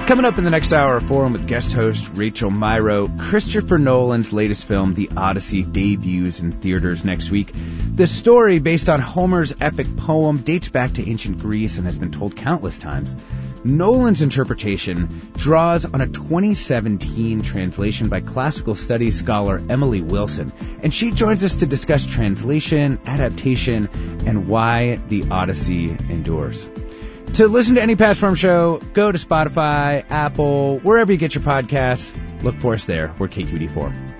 Coming up in the next hour of Forum with guest host Rachel Myrow, Christopher Nolan's latest film, The Odyssey, debuts in theaters next week. The story, based on Homer's epic poem, dates back to ancient Greece and has been told countless times. Nolan's interpretation draws on a 2017 translation by classical studies scholar Emily Wilson, and she joins us to discuss translation, adaptation, and why The Odyssey endures. To listen to any past Forum show, go to Spotify, Apple, wherever you get your podcasts. Look for us there. We're KQED4.